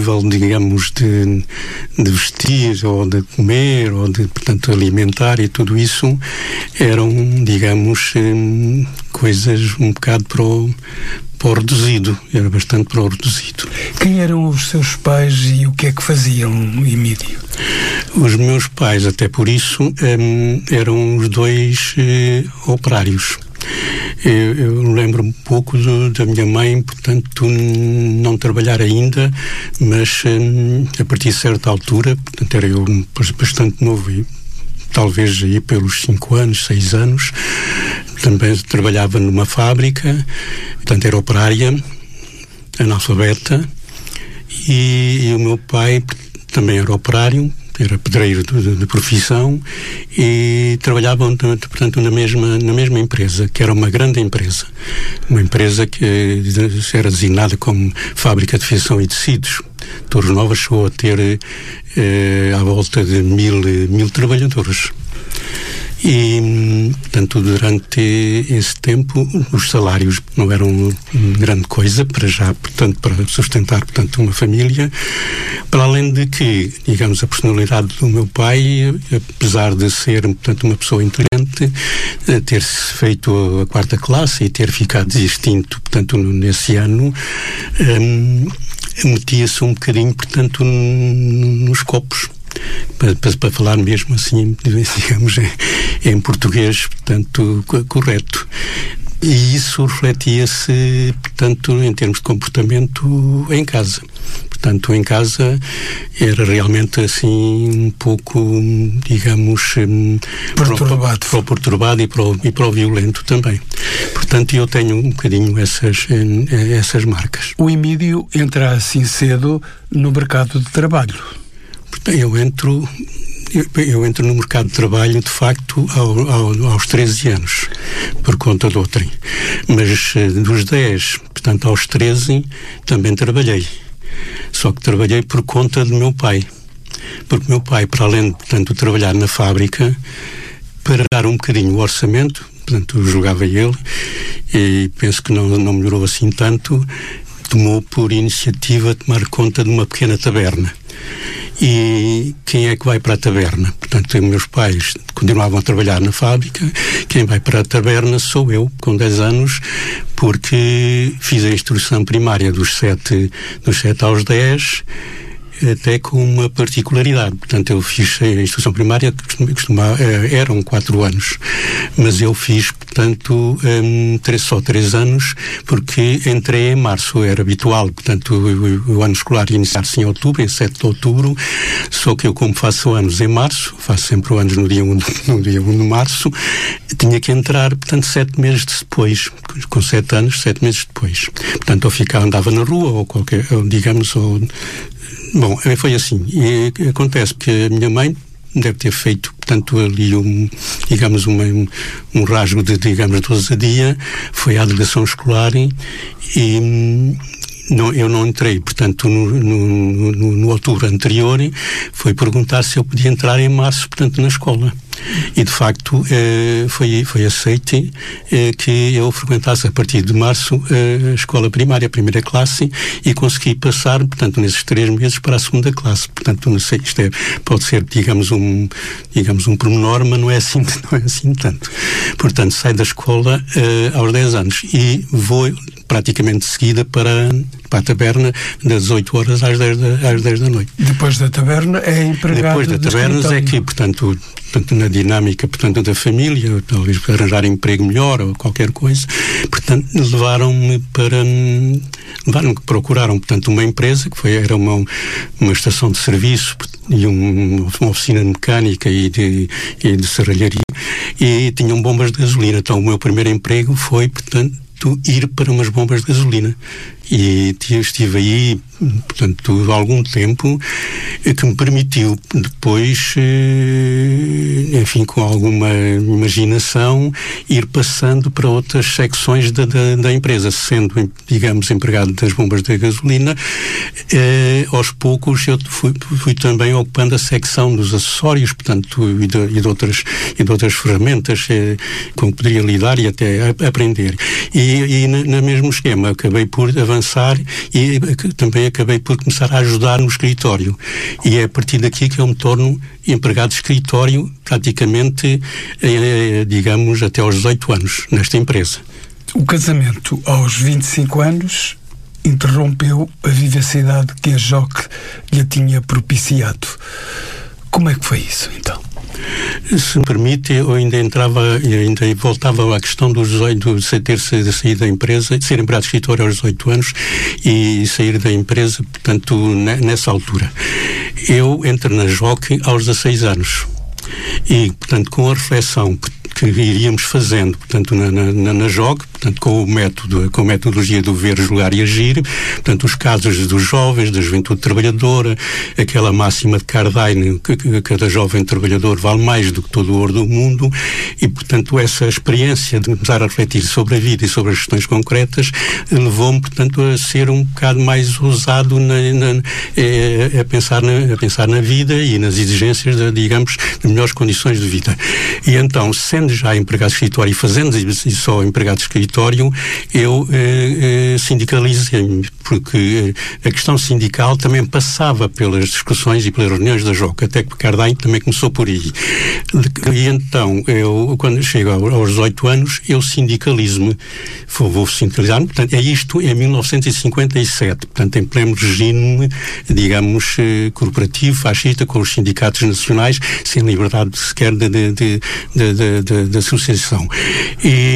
digamos, de vestir, ou de comer, ou de, portanto, alimentar, e tudo isso eram, digamos, coisas um bocado para o reduzido, era bastante para o reduzido. Quem eram os seus pais e o que é que faziam, Emílio? Os meus pais, até por isso, eram os dois operários. Eu lembro um pouco da minha mãe, portanto, não trabalhar ainda, mas a partir de certa altura, portanto, era eu bastante novo, talvez aí pelos 5 anos, 6 anos, também trabalhava numa fábrica, portanto, era operária, analfabeta, e o meu pai também era operário, era pedreiro de profissão, e trabalhavam, portanto, na mesma empresa, que era uma grande empresa. Uma empresa que era designada como Fábrica de Fiação e Tecidos. Torres Novas chegou a ter à volta de 1000 trabalhadores. E, portanto, durante esse tempo, os salários não eram grande coisa para já, portanto, para sustentar, portanto, uma família. Para além de que, digamos, a personalidade do meu pai, apesar de ser, portanto, uma pessoa inteligente, ter-se feito a 4ª classe e ter ficado extinto, portanto, nesse ano, metia-se um bocadinho, portanto, nos copos. Para falar mesmo assim, digamos, em português, portanto, correto. E isso refletia-se, portanto, em termos de comportamento em casa. Portanto, em casa era realmente assim um pouco, digamos, perturbado e para o violento também. Portanto, eu tenho um bocadinho essas marcas. O Emílio entra assim cedo no mercado de trabalho. Eu entro no mercado de trabalho, de facto, aos 13 anos, por conta de outrem. Mas dos 10, portanto, aos 13, também trabalhei. Só que trabalhei por conta do meu pai. Porque meu pai, para além de, portanto, trabalhar na fábrica, para dar um bocadinho o orçamento, portanto, jogava ele, e penso que não melhorou assim tanto, tomou por iniciativa tomar conta de uma pequena taberna. E quem é que vai para a taberna? Portanto, meus pais continuavam a trabalhar na fábrica. Quem vai para a taberna sou eu, com 10 anos, porque fiz a instrução primária dos 7 aos 10, até com uma particularidade. Portanto, eu fiz a instrução primária, eram 4 anos, mas eu fiz, portanto, só 3 anos, porque entrei em março, era habitual, portanto, o ano escolar iniciar-se em outubro, em 7 de outubro, só que eu, como faço anos em março, faço sempre anos no dia 1 de março, tinha que entrar, portanto, 7 meses depois, com 7 anos, 7 meses depois. Portanto, eu andava na rua, ou digamos, bom, foi assim. E acontece que a minha mãe deve ter feito, portanto, ali um rasgo de, digamos, de ousadia, foi à delegação escolar e eu não entrei, portanto, no outubro anterior, foi perguntar se eu podia entrar em março, portanto, na escola. E, de facto, foi aceito que eu frequentasse a partir de março a escola primária, a primeira classe, e consegui passar, portanto, nesses 3 meses para a segunda classe. Portanto, não sei, pode ser, digamos, um pormenor, mas não é assim tanto. Portanto, saio da escola aos 10 anos e vou praticamente de seguida para a taberna das 8 horas às 10 da noite. Depois da taberna é empregado. Depois da taberna é que, portanto, na dinâmica, portanto, da família, talvez para arranjar emprego melhor ou qualquer coisa, portanto, procuraram, portanto, uma empresa que era uma estação de serviço e uma oficina de mecânica e de serralharia, e tinham bombas de gasolina. Então, o meu primeiro emprego foi, portanto, ir para umas bombas de gasolina. E estive aí, portanto, algum tempo, que me permitiu depois, enfim, com alguma imaginação, ir passando para outras secções da empresa, sendo, digamos, empregado das bombas de gasolina. Aos poucos eu fui também ocupando a secção dos acessórios, portanto, e de outras ferramentas com que poderia lidar e até aprender. E no mesmo esquema, acabei por avançar avançar e também acabei por começar a ajudar no escritório. E é a partir daqui que eu me torno empregado de escritório praticamente, digamos, até aos 18 anos nesta empresa. O casamento aos 25 anos interrompeu a vivacidade que a JOC lhe tinha propiciado. Como é que foi isso, então? Se me permite, eu ainda voltava à questão dos 18, de sair da empresa, de ser empregado de escritório aos 18 anos e sair da empresa, portanto, nessa altura. Eu entro na JOC aos 16 anos e, portanto, com a reflexão que iríamos fazendo, portanto, na JOC, portanto, com a metodologia do ver, julgar e agir, portanto, os casos dos jovens, da juventude trabalhadora, aquela máxima de Cardaine, que cada jovem trabalhador vale mais do que todo o ouro do mundo, e, portanto, essa experiência de começar a refletir sobre a vida e sobre as questões concretas levou-me, portanto, a ser um bocado mais ousado a pensar na vida e nas exigências, digamos, de melhores condições de vida. E então, sendo já empregado de escritório e fazendo só empregado de escritório, eu sindicalizei-me, porque a questão sindical também passava pelas discussões e pelas reuniões da JOC, até que Cardaine também começou por aí. E então, eu, quando chego aos 18 anos, eu sindicalizo-me, vou sindicalizar-me, portanto, é isto em 1957, portanto, em pleno regime, digamos, corporativo, fascista, com os sindicatos nacionais, sem liberdade sequer de associação. E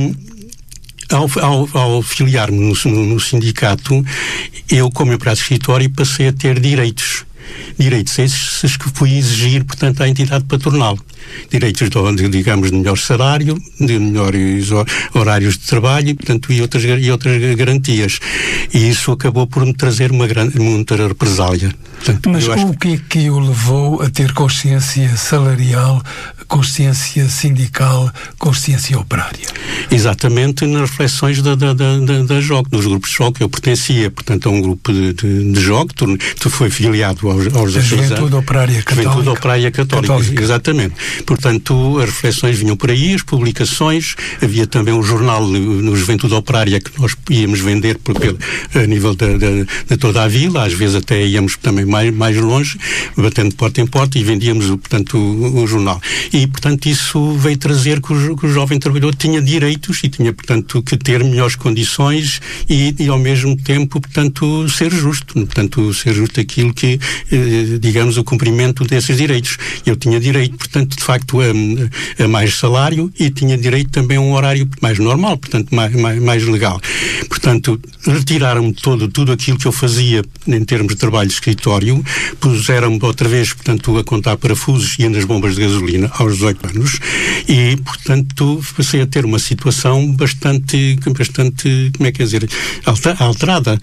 ao filiar-me no sindicato, eu, como empregado de escritório, passei a ter direitos esses que fui exigir, portanto, à entidade patronal. Direitos, digamos, de melhor salário, de melhores horários de trabalho, portanto, e outras garantias. E isso acabou por me trazer muita represália. Portanto, mas o que é que o levou a ter consciência salarial, consciência sindical, consciência operária? Exatamente nas reflexões da JOC, dos grupos de JOC. Eu pertencia, portanto, a um grupo de JOC, tu foi filiado aos 16 anos. Juventude Operária Católica. Exatamente. Portanto, as reflexões vinham por aí, as publicações, havia também um jornal no Juventude Operária que nós íamos vender a nível de toda a vila, às vezes até íamos também mais longe, batendo de porta em porta, e vendíamos, portanto, o jornal. E, portanto, isso veio trazer que o jovem trabalhador tinha direitos e tinha, portanto, que ter melhores condições e ao mesmo tempo, portanto, ser justo. Portanto, ser justo aquilo que, digamos, o cumprimento desses direitos. Eu tinha direito, portanto, de facto, a mais salário e tinha direito também a um horário mais normal, portanto, mais legal. Portanto, retiraram-me tudo aquilo que eu fazia em termos de trabalho de escritório, puseram-me outra vez, portanto, a contar parafusos e nas bombas de gasolina aos 18 anos e, portanto, passei a ter uma situação bastante, como é que é dizer, alterada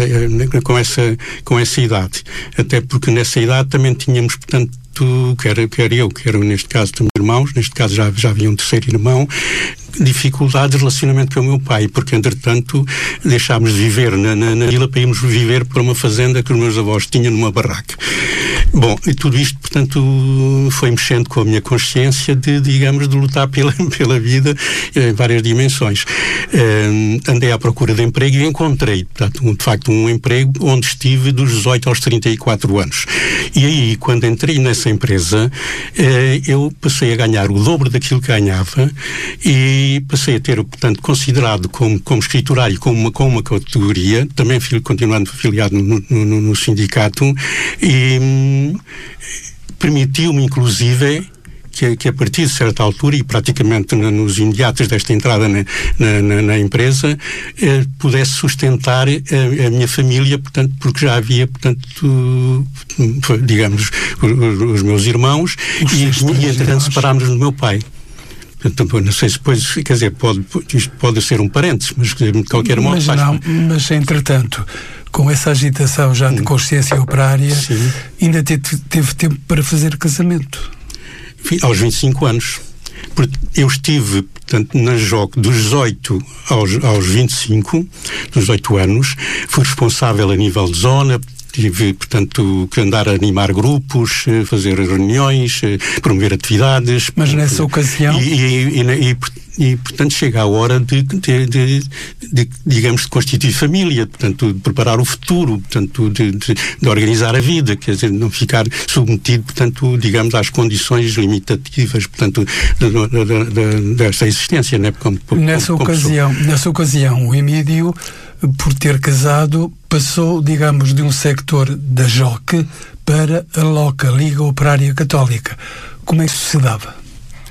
com essa idade. Até porque nessa idade também tínhamos, portanto, quer eu, neste caso, também irmãos, neste caso já havia um terceiro irmão, dificuldade de relacionamento com o meu pai, porque, entretanto, deixámos de viver na vila para irmos viver para uma fazenda que os meus avós tinham numa barraca. Bom, e tudo isto, portanto, foi mexendo com a minha consciência de lutar pela vida em várias dimensões. Andei à procura de emprego e encontrei, portanto, de facto, um emprego onde estive dos 18 aos 34 anos. E aí, quando entrei nessa empresa, eu passei a ganhar o dobro daquilo que ganhava e passei a ter, portanto, considerado como escriturário, com uma categoria, também continuando afiliado no sindicato, e permitiu-me, inclusive, que a partir de certa altura, e praticamente nos imediatos desta entrada na empresa, pudesse sustentar a minha família, portanto, porque já havia, portanto, digamos, os meus irmãos, e entretanto separámos do meu pai. Portanto, não sei se depois, quer dizer, isto pode ser um parênteses, mas de qualquer modo faz. Mas, entretanto, com essa agitação já de consciência operária, sim, ainda teve tempo para fazer casamento. Aos 25 anos. Eu estive, portanto, na JOC dos 18 aos 25, dos 18 anos, fui responsável a nível de zona, tive, portanto, que andar a animar grupos, fazer reuniões, promover atividades. Mas nessa ocasião... E, portanto, chega a hora de digamos, de constituir família, portanto, de preparar o futuro, portanto, de organizar a vida, quer dizer, não ficar submetido, portanto, digamos, às condições limitativas, portanto, desta existência, né? Nessa ocasião, o Emídio, por ter casado, passou, digamos, de um sector da JOC para a LOC, a Liga Operária Católica. Como é que isso se dava?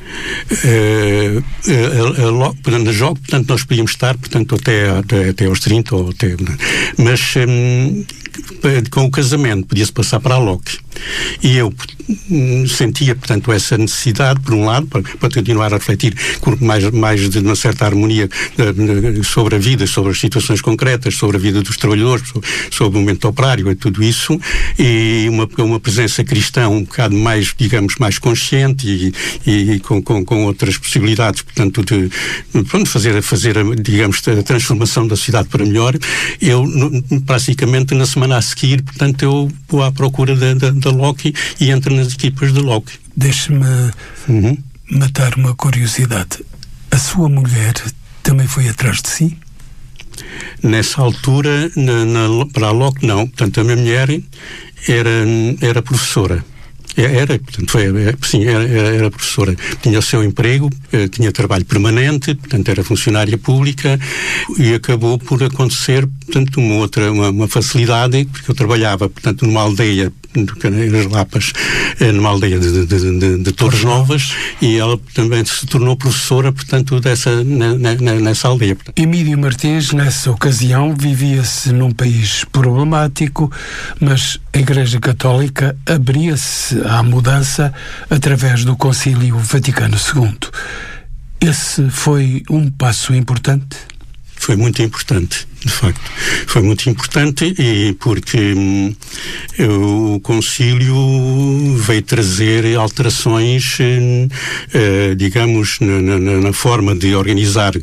Na JOC, portanto, nós podíamos estar, portanto, até aos 30, mas com o casamento podia-se passar para a LOC. E eu sentia, portanto, essa necessidade, por um lado, para continuar a refletir com mais de uma certa harmonia sobre a vida, sobre as situações concretas, sobre a vida dos trabalhadores, sobre o momento operário e tudo isso, e uma presença cristã um bocado mais, digamos, mais consciente e com outras possibilidades, portanto, de fazer, digamos, a transformação da cidade para melhor. Eu, praticamente, na semana a seguir, portanto, eu vou à procura da LOC e entro nas equipas da LOC. Deixe-me matar uma curiosidade. A sua mulher também foi atrás de si? Nessa altura, para a LOC, não. Portanto, a minha mulher era professora. Era professora. Tinha o seu emprego, tinha trabalho permanente, portanto era funcionária pública, e acabou por acontecer, portanto, uma facilidade, porque eu trabalhava, portanto, numa aldeia, nas Lapas, numa aldeia de Torres Novas, e ela também se tornou professora, portanto, nessa aldeia. Emídio Martins, nessa ocasião, vivia-se num país problemático, mas a Igreja Católica abria-se à mudança através do Concílio Vaticano II. Esse foi um passo importante? Foi muito importante, de facto. Foi muito importante, e porque o Concílio veio trazer alterações, digamos, na forma de organizar,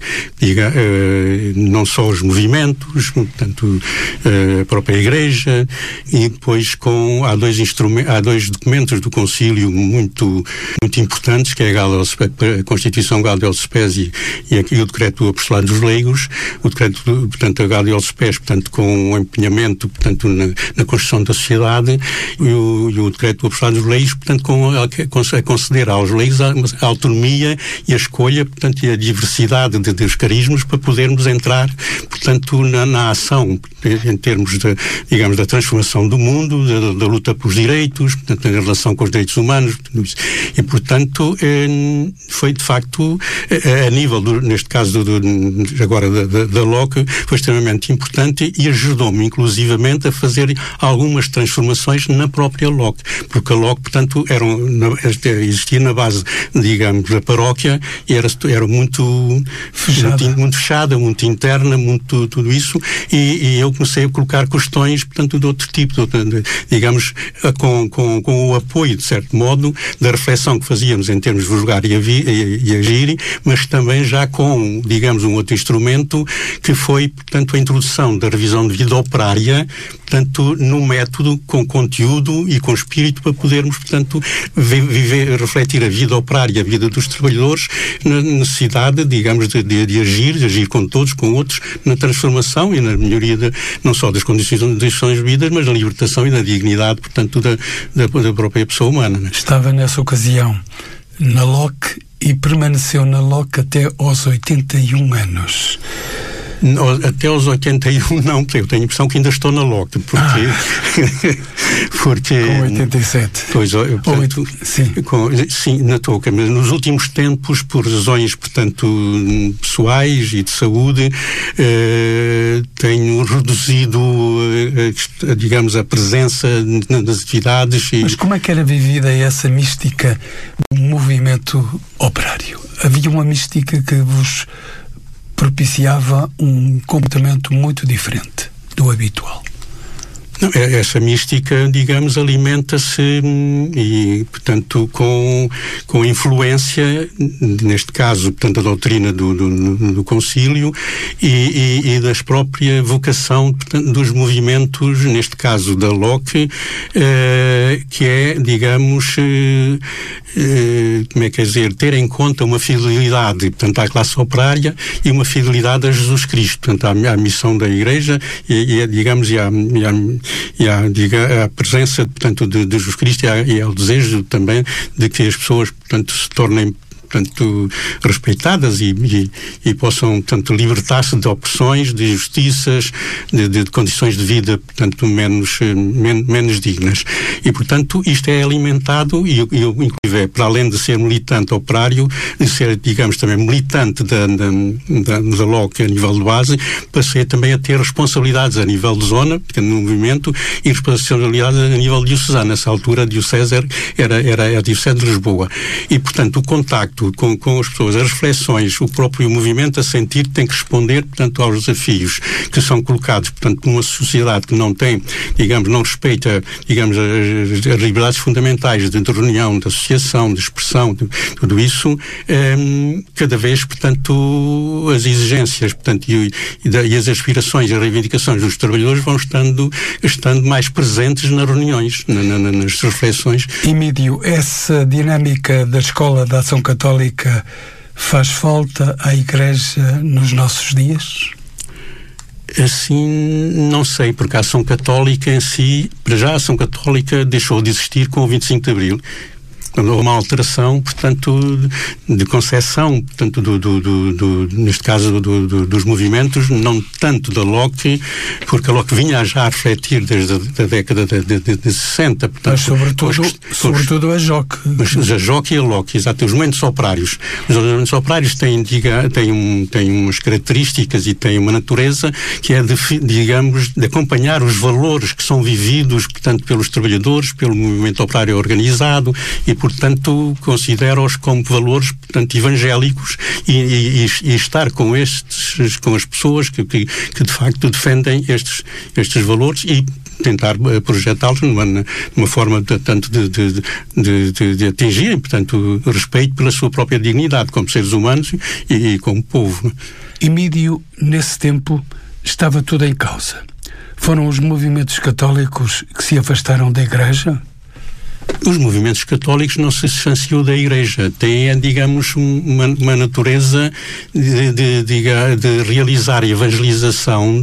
não só os movimentos, portanto, a própria Igreja, e depois há dois documentos do Concílio muito importantes, que é a Constituição Gaudium et Spes e o Decreto do Apostolado dos Leigos. O decreto, portanto, a Gaudium et Spes, portanto, com o empenhamento, portanto, na construção da sociedade, e o decreto do Apostolado dos Leigos, portanto, a conceder aos leigos a autonomia e a escolha, portanto, e a diversidade dos carismas para podermos entrar, portanto, na ação, em termos digamos, da transformação do mundo, da luta pelos direitos, portanto, em relação com os direitos humanos, e, portanto, foi, de facto, a nível, neste caso, agora da LOC, foi extremamente importante e ajudou-me, inclusivamente, a fazer algumas transformações na própria LOC, porque a LOC, portanto, existia na base, digamos, da paróquia, e era muito fechada, muito interna, muito tudo isso, e eu comecei a colocar questões, portanto, de outro tipo, digamos, com o apoio, de certo modo, da reflexão que fazíamos em termos de julgar e agir, mas também já com, digamos, um outro instrumento, que foi, portanto, a introdução da revisão de vida operária, portanto, num método com conteúdo e com espírito, para podermos, portanto, refletir a vida operária, a vida dos trabalhadores, na necessidade, digamos, de agir com todos, com outros, na transformação e na melhoria não só das condições de vida, mas na libertação e na dignidade, portanto, da própria pessoa humana. Né? Estava nessa ocasião na LOC e permaneceu na LOC até aos 81 anos. Até aos 81 não, eu tenho a impressão que ainda estou na LOC, porque com 87. Pois, portanto, sim, na touca, mas nos últimos tempos, por razões, portanto, pessoais e de saúde, tenho reduzido, digamos, a presença nas atividades. Mas como é que era vivida essa mística do movimento operário? Havia uma mística que vos propiciava um comportamento muito diferente do habitual? Não, essa mística, digamos, alimenta-se e, portanto, com influência, neste caso, portanto, da doutrina do concílio e da própria vocação, portanto, dos movimentos, neste caso da Locke, que é, digamos, como é que é dizer, ter em conta uma fidelidade, portanto, à classe operária e uma fidelidade a Jesus Cristo, portanto, à missão da Igreja e digamos, à presença, portanto, de Jesus Cristo e ao desejo também de que as pessoas, portanto, se tornem, portanto, respeitadas e possam, portanto, libertar-se de opressões, de injustiças, de condições de vida, portanto, menos dignas. E, portanto, isto é alimentado e eu, inclusive, para além de ser militante operário, de ser, digamos, também militante da Locke a nível de base, passei também a ter responsabilidades a nível de zona, no movimento, e responsabilidades a nível diocesano. Nessa altura, a diocese era a diocese de Lisboa. E, portanto, o contacto com as pessoas, as reflexões, o próprio movimento a sentir tem que responder, portanto, aos desafios que são colocados, portanto, numa sociedade que não tem, digamos, não respeita, digamos, as liberdades fundamentais de reunião, de associação, de expressão, tudo isso, cada vez, portanto, as exigências, portanto, e as aspirações e as reivindicações dos trabalhadores vão estando mais presentes nas reuniões, nas reflexões. Emídio, essa dinâmica da Escola da Ação Católica faz falta à Igreja nos nossos dias? Assim, não sei, porque a Ação Católica em si, para já a Ação Católica deixou de existir com o 25 de Abril. Quando houve uma alteração, portanto, de concepção, portanto, neste caso, dos movimentos, não tanto da Locke, porque a Locke vinha já a refletir desde a década de 60. Portanto, mas sobretudo a Joque. Mas a Joque e a Locke, exato, os movimentos operários. Os movimentos operários têm umas características e têm uma natureza que é, digamos, de acompanhar os valores que são vividos, portanto, pelos trabalhadores, pelo movimento operário organizado e, portanto, considero-os como valores, portanto, evangélicos e estar com as pessoas que de facto defendem estes valores e tentar projetá-los numa forma de atingirem, portanto, respeito pela sua própria dignidade como seres humanos e como povo. Emídio, nesse tempo, estava tudo em causa. Foram os movimentos católicos que se afastaram da Igreja? Os movimentos católicos não se distanciou da Igreja. Têm, digamos, uma natureza de realizar a evangelização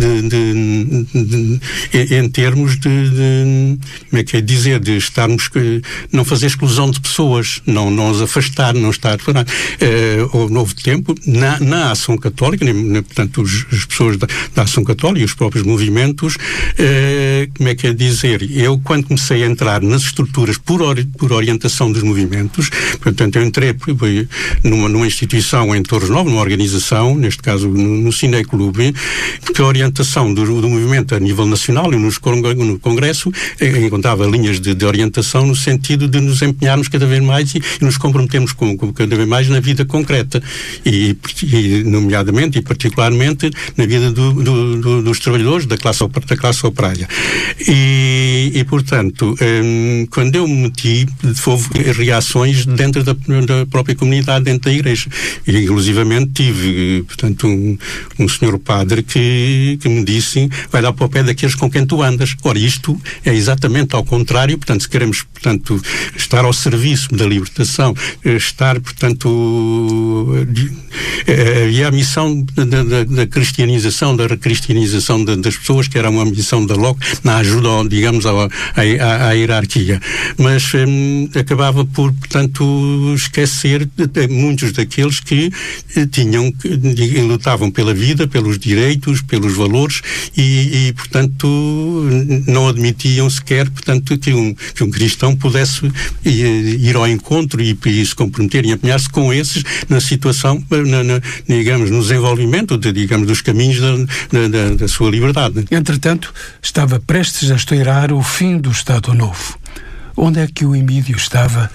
em termos de como é que é dizer, de estarmos, não fazer exclusão de pessoas, não os afastar, não estar... Houve novo tempo, na Ação Católica, portanto, as pessoas da Ação Católica, os próprios movimentos, como é que é dizer, eu quando comecei a entrar nas estruturas por orientação dos movimentos, portanto, eu entrei numa instituição em Torres Novas, numa organização, neste caso no Cine Clube, porque a orientação do movimento a nível nacional e no Congresso encontrava linhas de orientação no sentido de nos empenharmos cada vez mais e nos comprometermos cada vez mais na vida concreta e nomeadamente e particularmente na vida dos trabalhadores da classe operária. E portanto, quando eu me meti, houve reações dentro da própria comunidade, dentro da Igreja. E, inclusivamente, tive, portanto, um senhor padre que me disse, vai dar para o pé daqueles com quem tu andas. Ora, isto é exatamente ao contrário, portanto, se queremos, portanto, estar ao serviço da libertação, estar, portanto, e a missão da cristianização, da recristianização das pessoas, que era uma missão da Locke, na ajuda, digamos, à hierarquia. Mas acabava por, portanto, esquecer muitos daqueles que lutavam pela vida, pelos direitos, pelos valores e portanto, não admitiam sequer, portanto, que um cristão pudesse ir ao encontro e se comprometer e empenhar-se com esses na situação, digamos, no desenvolvimento dos caminhos da sua liberdade. Entretanto, estava prestes a estourar o fim do Estado Novo. Onde é que o Emídio estava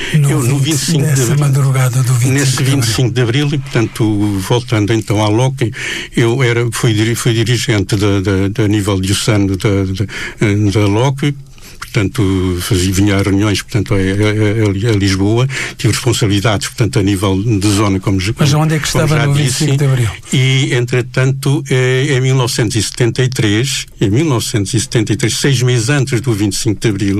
nessa madrugada do 25 de abril? Nesse 25 de abril, e, portanto, voltando então à LOC, eu fui dirigente a nível diocesano da LOC. Portanto, vinha a reuniões, portanto, a Lisboa, tive responsabilidades, portanto, a nível de zona, como já disse. Mas onde é que estava no 25 de Abril? E, entretanto, em 1973, 6 meses antes do 25 de Abril,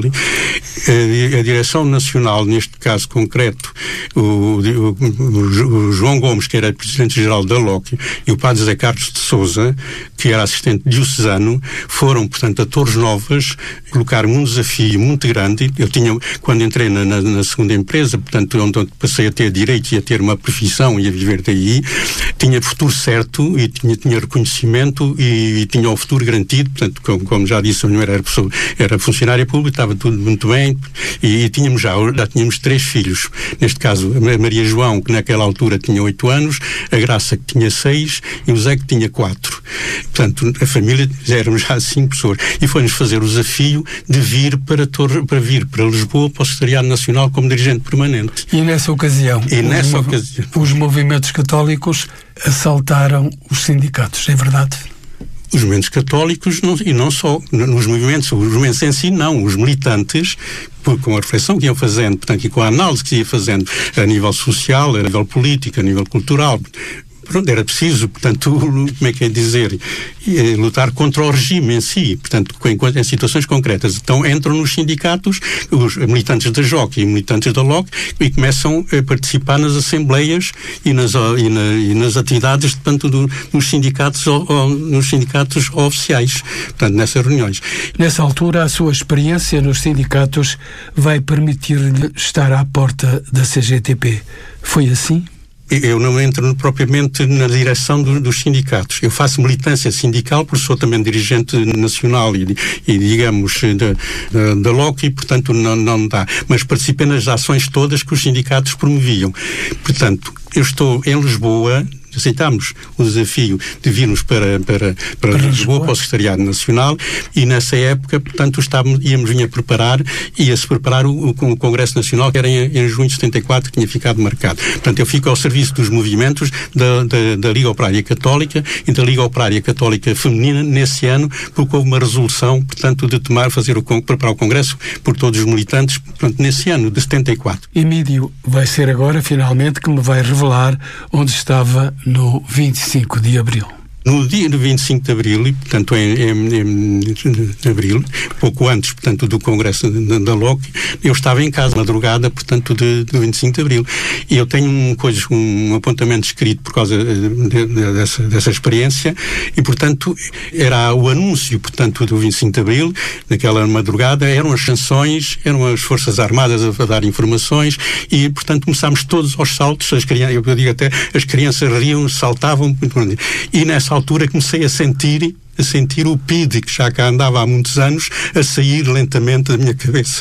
a Direção Nacional, neste caso concreto, o João Gomes, que era Presidente-Geral da LOC, e o Padre José Carlos de Sousa, que era assistente diocesano, foram, portanto, a Torres Novas colocar um desafio muito grande. Eu tinha, quando entrei na segunda empresa, portanto, onde passei a ter direito e a ter uma profissão e a viver daí, tinha futuro certo e tinha reconhecimento e tinha o futuro garantido. Portanto, como já disse, a minha era funcionária pública, estava tudo muito bem e já tínhamos 3 filhos. Neste caso, a Maria João, que naquela altura tinha 8 anos, a Graça, que tinha 6 e o Zé, que tinha 4. Portanto, a família, éramos já 5 pessoas. E foi-nos fazer o desafio de vir para Lisboa, para o Secretariado Nacional, como dirigente permanente. E nessa ocasião, os movimentos católicos assaltaram os sindicatos, é verdade? Os movimentos católicos, e não só, os movimentos em si não, os militantes, com a reflexão que iam fazendo, portanto, e com a análise que ia fazendo a nível social, a nível político, a nível cultural. Pronto, era preciso, portanto, como é que é dizer, lutar contra o regime em si, portanto, em situações concretas. Então entram nos sindicatos os militantes da JOC e militantes da LOC e começam a participar nas assembleias e nas atividades, portanto, nos sindicatos oficiais, portanto, nessas reuniões. Nessa altura, a sua experiência nos sindicatos vai permitir-lhe estar à porta da CGTP. Foi assim? Eu não entro propriamente na direção dos sindicatos. Eu faço militância sindical, porque sou também dirigente nacional e digamos, da LOC, e, portanto, não dá. Mas participei nas ações todas que os sindicatos promoviam. Portanto, eu estou em Lisboa, aceitámos o desafio de virmos para Lisboa, para o Secretariado Nacional, e nessa época, portanto, ia-se preparar o Congresso Nacional, que era em junho de 74, que tinha ficado marcado. Portanto, eu fico ao serviço dos movimentos da Liga Operária Católica e da Liga Operária Católica Feminina nesse ano, porque houve uma resolução, portanto, de preparar o Congresso por todos os militantes, portanto, nesse ano de 74. Emídio, vai ser agora, finalmente, que me vai revelar onde estava no 25 de Abril. No dia do 25 de Abril, e, portanto, em Abril, pouco antes, portanto, do Congresso da LOC, eu estava em casa, madrugada, portanto, do 25 de Abril. E eu tenho um apontamento escrito por causa dessa experiência, e, portanto, era o anúncio, portanto, do 25 de Abril, naquela madrugada, eram as sanções, eram as Forças Armadas a dar informações, e, portanto, começámos todos aos saltos, eu digo até, as crianças riam, saltavam, e nessa altura comecei a sentir o PID, que já cá andava há muitos anos, a sair lentamente da minha cabeça.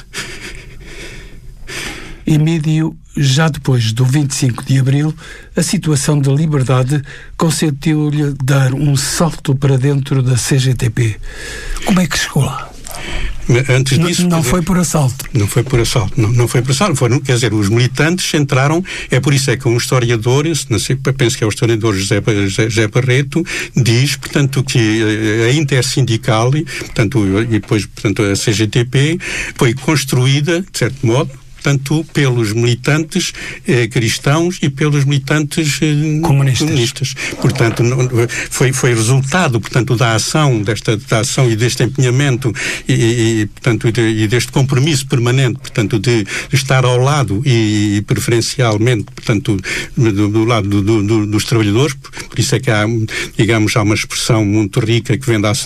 Emídio, já depois do 25 de Abril, a situação de liberdade consentiu-lhe dar um salto para dentro da CGTP. Como é que chegou lá? Antes disso, não foi por assalto. Não foi por assalto. Não foi por assalto. Quer dizer, os militantes entraram, é por isso é que um historiador, penso que é o historiador José Barreto, diz, portanto, que a intersindical, portanto, e depois, portanto, a CGTP, foi construída, de certo modo, tanto pelos militantes cristãos e pelos militantes comunistas. Portanto, foi resultado, portanto, da ação e deste empenhamento portanto, e deste compromisso permanente, portanto, de estar ao lado e preferencialmente, portanto, do lado dos trabalhadores. Por isso é que há, digamos, há uma expressão muito rica que vem da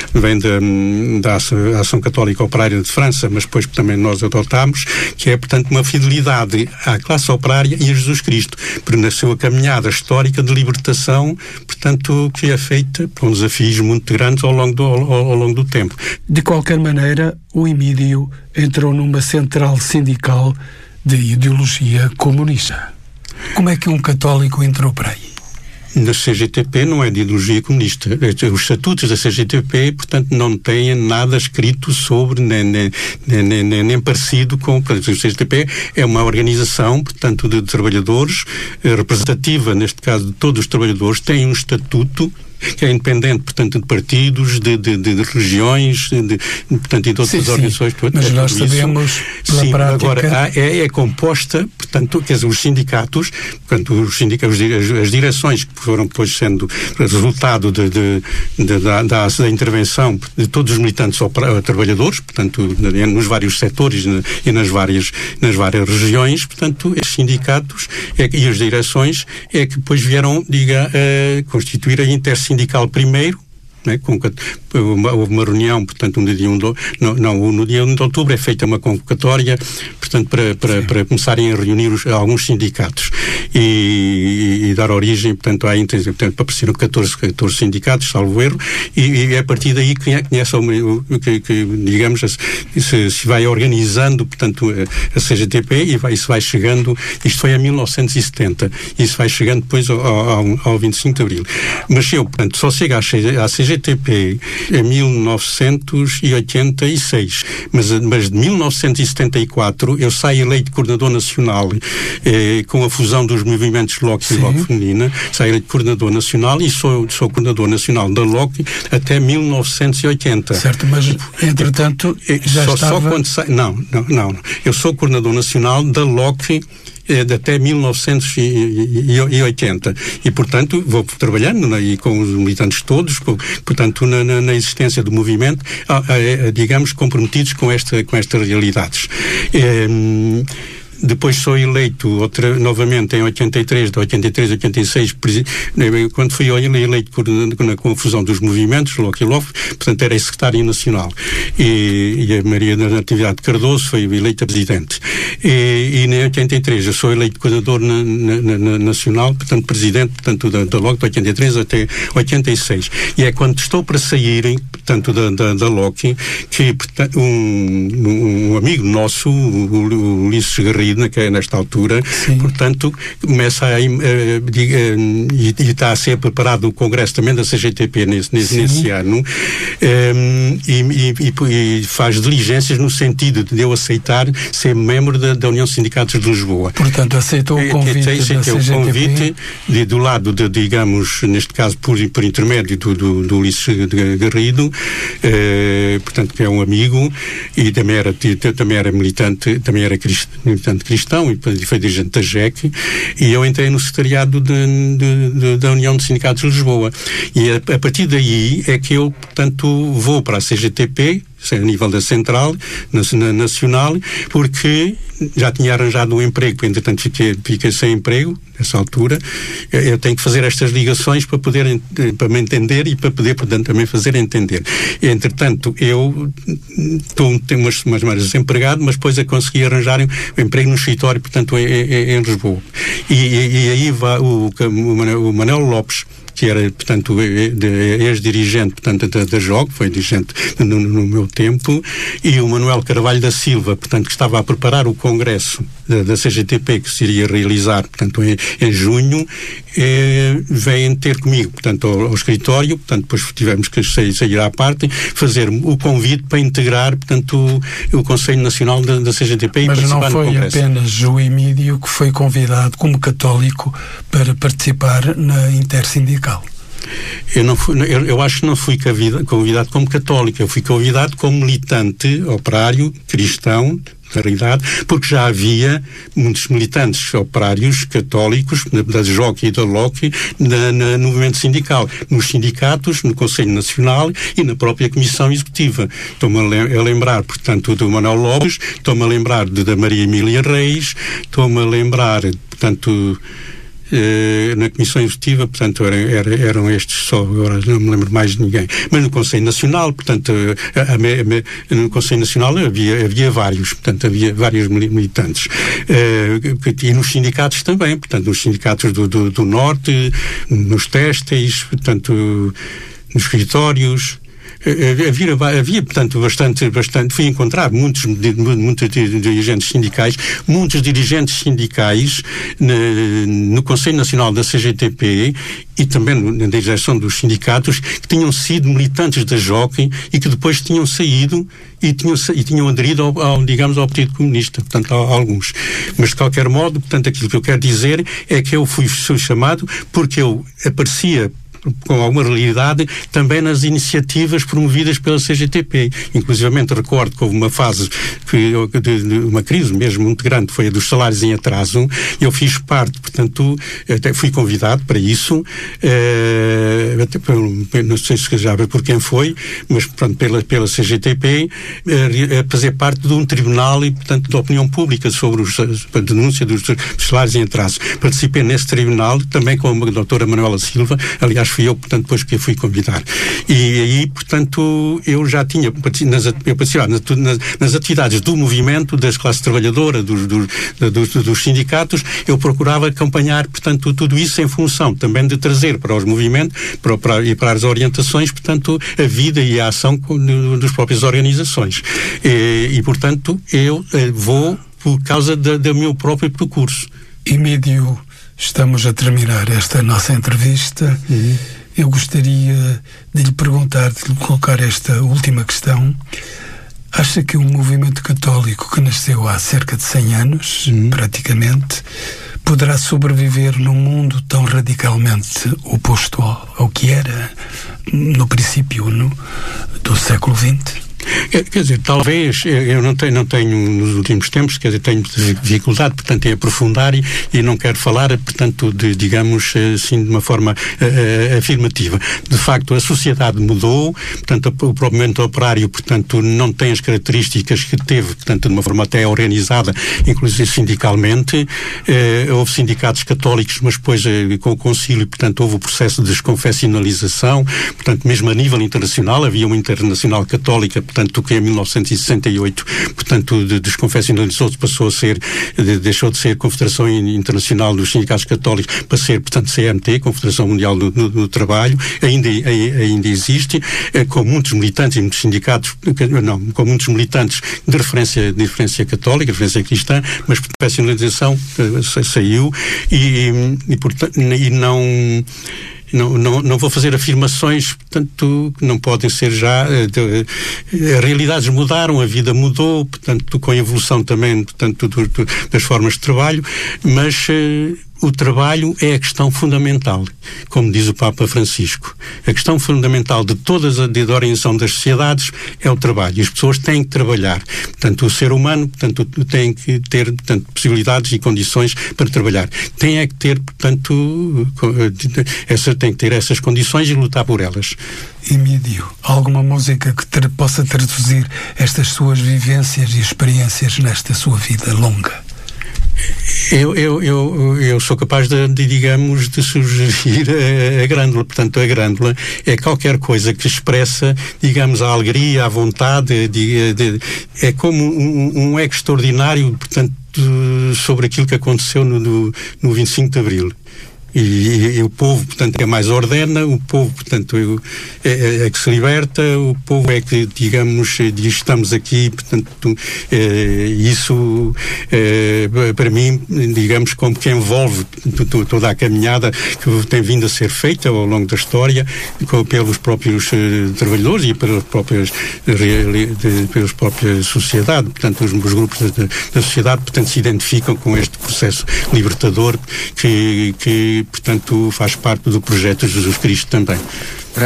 Ação Católica Operária de França, mas depois também nós adotámos, que é, portanto, uma fidelidade à classe operária e a Jesus Cristo, na sua caminhada histórica de libertação, portanto, que é feita por desafios muito grandes ao longo do tempo. De qualquer maneira, o Emídio entrou numa central sindical de ideologia comunista. Como é que um católico entrou para aí? Na CGTP não é de ideologia comunista. Os estatutos da CGTP, portanto, não têm nada escrito sobre, nem parecido com... Portanto, a CGTP é uma organização, portanto, de trabalhadores, representativa, neste caso, de todos os trabalhadores, tem um estatuto que é independente, portanto, de partidos, de regiões, portanto, e de outras organizações. Mas nós sabemos, pela prática... Agora, é composta, portanto, quer dizer, os sindicatos, portanto, as direções que foram depois sendo resultado da intervenção de todos os militantes trabalhadores, portanto, nos vários setores e nas várias regiões, portanto, esses sindicatos e as direções é que depois vieram, constituir a intersindical primeiro, né, houve uma reunião, portanto, no dia 1 de outubro é feita uma convocatória, portanto, para começarem a reunir alguns sindicatos e dar origem, portanto, portanto, apareceram 14 sindicatos, salvo erro, e é a partir daí que digamos, se vai organizando, portanto, a CGTP e isso vai chegando, isto foi em 1970, e isso vai chegando depois ao 25 de Abril. Mas eu, portanto, só chego à CGTP em 1986, mas de 1974 eu saio eleito coordenador nacional com a fusão dos movimentos LOC e LOC feminina, saio eleito coordenador nacional e sou coordenador nacional da LOC até 1980. Certo, mas entretanto já estava... Só quando não, eu sou coordenador nacional da LOC até 1980 e, portanto, vou trabalhando e com os militantes todos, portanto, na existência do movimento, digamos, comprometidos com estas realidades. Depois sou eleito novamente em 83, de 83 a 86, quando fui eleito na confusão dos movimentos, LOC e LOF, portanto era secretário nacional. E a Maria da Natividade Cardoso foi eleita presidente. E em 83 eu sou eleito coordenador nacional, portanto presidente, portanto, da LOC de 83 até 86. E é quando estou para sair, portanto, da LOC, que um amigo nosso, o Ulisses Garrido, nesta altura, portanto, começa e está a ser preparado o congresso também da CGTP nesse ano, e faz diligências no sentido de eu aceitar ser membro da União de Sindicatos de Lisboa. Portanto, aceitou o convite da CGTP? O convite do lado digamos, neste caso, por intermédio do Ulisses Garrido, portanto, que é um amigo, e também era militante, cristão e foi dirigente da JEC, e eu entrei no secretariado da União de Sindicatos de Lisboa. E a partir daí é que eu, portanto, vou para a CGTP, a nível da central, nacional, porque já tinha arranjado um emprego, entretanto fiquei sem emprego nessa altura. Eu tenho que fazer estas ligações para me entender e para poder, portanto, também fazer entender. Entretanto, eu tenho umas semanas desempregado, mas depois eu consegui arranjar um emprego no escritório, portanto, em Lisboa. E aí vai o Manuel Lopes, que era, portanto, ex-dirigente, portanto, da JOG, foi dirigente no meu tempo, e o Manuel Carvalho da Silva, portanto, que estava a preparar o congresso da CGTP, que se iria realizar, portanto, em junho, vêm ter comigo, portanto, ao escritório, portanto, depois tivemos que sair à parte, fazer o convite para integrar, portanto, o Conselho Nacional da CGTP. Mas e participar não foi no congresso. Apenas o Emílio que foi convidado como católico para participar na intersindical. Eu acho que não fui convidado como católico, eu fui convidado como militante operário cristão, na realidade, porque já havia muitos militantes operários católicos da JOC e da LOC no movimento sindical, nos sindicatos, no Conselho Nacional e na própria Comissão Executiva. Estou-me a lembrar, portanto, do Manuel Lopes, estou-me a lembrar da Maria Emília Reis, estou-me a lembrar, portanto, na Comissão Executiva, portanto, eram estes só, agora não me lembro mais de ninguém. Mas no Conselho Nacional, portanto, no Conselho Nacional havia vários, portanto, havia vários militantes. E nos sindicatos também, portanto, nos sindicatos do Norte, nos têxteis, portanto, nos escritórios. havia portanto, bastante, fui encontrar muitos dirigentes sindicais, no Conselho Nacional da CGTP e também na direção dos sindicatos, que tinham sido militantes da JOC e que depois tinham saído e tinham aderido ao Partido Comunista, portanto, alguns. Mas, de qualquer modo, portanto, aquilo que eu quero dizer é que eu fui chamado porque eu aparecia com alguma realidade também nas iniciativas promovidas pela CGTP. Inclusivamente recordo que houve uma fase de uma crise mesmo muito grande, foi a dos salários em atraso. Eu fiz parte, portanto, até fui convidado para isso, não sei se já por quem foi, mas portanto, pela CGTP, a fazer parte de um tribunal e, portanto, de opinião pública sobre a denúncia dos salários em atraso. Participei nesse tribunal também com a doutora Manuela Silva, aliás, fui eu, portanto, depois que a fui convidar. E aí, portanto, eu já tinha, eu participava nas atividades do movimento, das classes trabalhadoras, dos sindicatos, eu procurava acompanhar, portanto, tudo isso em função também de trazer para os movimentos e para as orientações, portanto, a vida e a ação das próprias organizações. E portanto, eu vou por causa do meu próprio percurso. Emídio, estamos a terminar esta nossa entrevista. Eu gostaria de lhe perguntar, de lhe colocar esta última questão. Acha que um movimento católico que nasceu há cerca de 100 anos, praticamente, poderá sobreviver num mundo tão radicalmente oposto ao que era no princípio do século XX? Quer dizer, talvez, eu não tenho nos últimos tempos, quer dizer, tenho dificuldade, portanto, em aprofundar e não quero falar, portanto, digamos assim, de uma forma afirmativa. De facto, a sociedade mudou, portanto, o próprio movimento operário, portanto, não tem as características que teve, portanto, de uma forma até organizada, inclusive sindicalmente. Houve sindicatos católicos, mas depois, com o concílio, portanto, houve o processo de desconfessionalização, portanto, mesmo a nível internacional, havia uma internacional católica, portanto, que em 1968, portanto, desconfessionalizou-se, deixou de ser Confederação Internacional dos Sindicatos Católicos para ser, portanto, CMT, Confederação Mundial do Trabalho, ainda existe, com muitos militantes e muitos sindicatos, com muitos militantes de referência católica, de referência cristã, mas profissionalização saiu e não vou fazer afirmações, portanto, que não podem ser já. As realidades mudaram, a vida mudou, portanto, com a evolução também, portanto, das formas de trabalho, mas o trabalho é a questão fundamental, como diz o Papa Francisco. A questão fundamental de da organização das sociedades é o trabalho. E as pessoas têm que trabalhar. Portanto, o ser humano, portanto, tem que ter, portanto, possibilidades e condições para trabalhar. Tem que ter, portanto, tem que ter essas condições e lutar por elas. Emídio, alguma música que possa traduzir estas suas vivências e experiências nesta sua vida longa? Eu sou capaz digamos, de sugerir a grândula. Portanto, a grândula é qualquer coisa que expressa, digamos, a alegria, a vontade, é como um eco extraordinário, portanto, sobre aquilo que aconteceu no 25 de Abril. E o povo, portanto, é mais ordena, o povo, portanto, é que se liberta, o povo é que, digamos, estamos aqui, portanto, isso, para mim, digamos, como que envolve toda a caminhada que tem vindo a ser feita ao longo da história pelos próprios trabalhadores e pelas próprias sociedade. Portanto, os grupos da sociedade, portanto, se identificam com este processo libertador que portanto, faz parte do projeto de Jesus Cristo também.